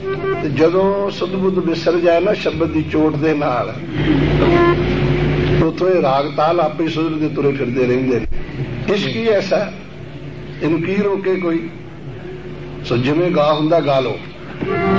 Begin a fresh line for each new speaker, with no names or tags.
ਤੇ ਜਦੋਂ ਸੁੱਧ ਬੁੱਧ ਵਿਸਰ ਜਾਏ ਨਾ ਸ਼ਬਦ ਦੀ ਚੋਟ ਦੇ ਨਾਲ, ਉੱਥੋਂ ਇਹ ਰਾਗ ਤਾਲ ਆਪੇ ਸੁਧਰਦੇ ਤੁਰੇ ਫਿਰਦੇ ਰਹਿੰਦੇ ਨੇ। ਇਸ਼ਕ ਹੀ ਐਸਾ, ਇਹਨੂੰ ਕੀ ਰੋਕੇ ਕੋਈ। ਸੋ ਜਿਵੇਂ ਗਾ ਹੁੰਦਾ ਗਾ ਲਓ,